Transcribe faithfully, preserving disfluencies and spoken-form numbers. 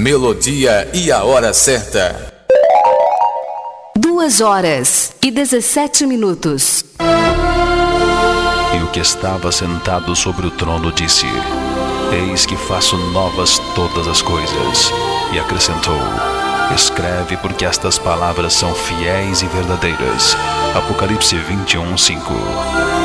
melodia e a hora certa. Duas horas e dezessete minutos. E o que estava sentado sobre o trono disse: Eis que faço novas todas as coisas. E acrescentou: Escreve, porque estas palavras são fiéis e verdadeiras. Apocalipse vinte e um, cinco.